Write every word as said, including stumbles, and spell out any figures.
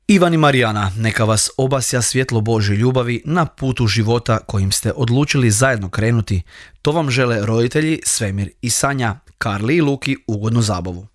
Ivan i Marijana, neka vas obasja svjetlo Božje ljubavi na putu života kojim ste odlučili zajedno krenuti. To vam žele roditelji Svemir i Sanja, Karli i Luki ugodnu zabavu.